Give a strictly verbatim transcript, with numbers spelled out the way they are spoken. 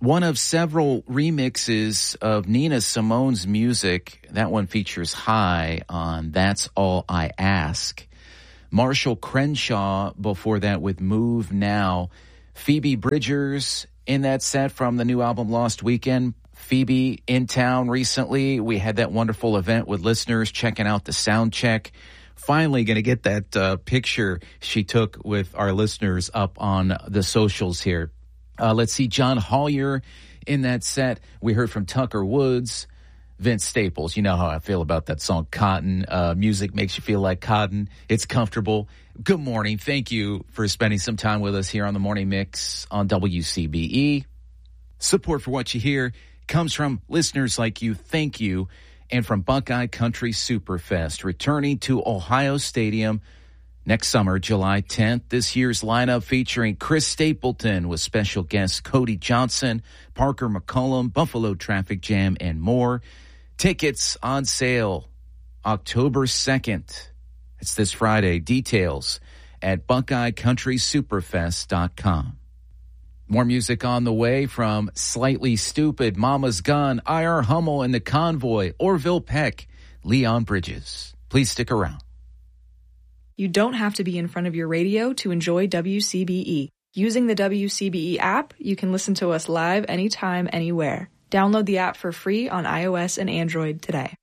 One of several remixes of Nina Simone's music. That one features High on That's All I Ask. Marshall Crenshaw before that with Move Now. Phoebe Bridgers in that set from the new album Lost Weekend. Phoebe in town recently. We had that wonderful event with listeners checking out the sound check. Finally going to get that uh, picture she took with our listeners up on the socials here. Uh, let's see, John Hollier in that set. We heard from Tucker Woods, Vince Staples. You know how I feel about that song, Cotton. Uh, music makes you feel like cotton. It's comfortable. Good morning. Thank you for spending some time with us here on the Morning Mix on W C B E. Support for what you hear comes from listeners like you. Thank you. And from Buckeye Country Superfest, returning to Ohio Stadium next summer, July tenth. This year's lineup featuring Chris Stapleton with special guests Cody Johnson, Parker McCollum, Buffalo Traffic Jam, and more. Tickets on sale October second. It's this Friday. Details at buckeye country superfest dot com. More music on the way from Slightly Stupid, Mama's Gun, I R Hummel and the Convoy, Orville Peck, Leon Bridges. Please stick around. You don't have to be in front of your radio to enjoy W C B E. Using the W C B E app, you can listen to us live anytime, anywhere. Download the app for free on iOS and Android today.